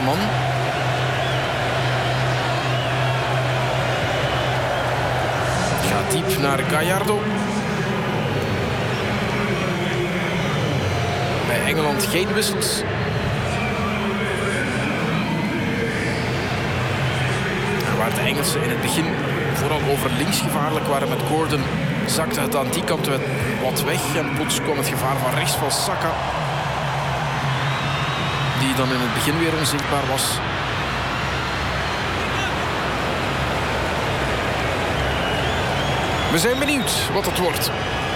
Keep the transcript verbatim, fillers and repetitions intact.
man. Gaat diep naar Gallardo. Bij Engeland geen wissels. En waar de Engelsen in het begin vooral over links gevaarlijk waren met Gordon, zakte het aan die kant wat weg. En plots kwam het gevaar van rechts van Saka, die dan in het begin weer onzichtbaar was. We zijn benieuwd wat het wordt.